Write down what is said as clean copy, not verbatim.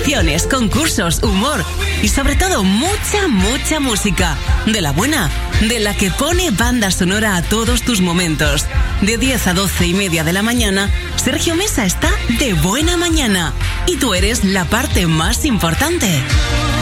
secciones, concursos, humor y sobre todo mucha, mucha música. De la buena, de la que pone banda sonora a todos tus momentos. De 10 a 12:30 de la mañana, Sergio Mesa está de buena mañana. Y tú eres la parte más importante.